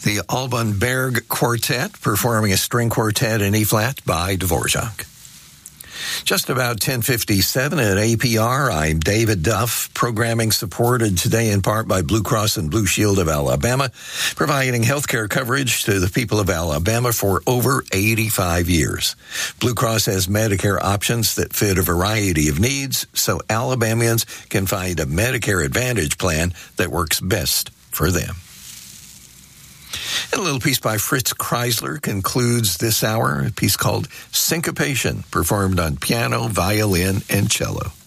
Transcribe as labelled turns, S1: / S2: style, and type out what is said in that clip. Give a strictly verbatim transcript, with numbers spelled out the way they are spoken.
S1: the Alban Berg Quartet performing a string quartet in E-flat by Dvorak. Just about ten fifty-seven at A P R, I'm David Duff. Programming supported today in part by Blue Cross and Blue Shield of Alabama, providing health care coverage to the people of Alabama for over eighty-five years. Blue Cross has Medicare options that fit a variety of needs, so Alabamians can find a Medicare Advantage plan that works best for them. And a little piece by Fritz Kreisler concludes this hour, a piece called Syncopation, performed on piano, violin, and cello.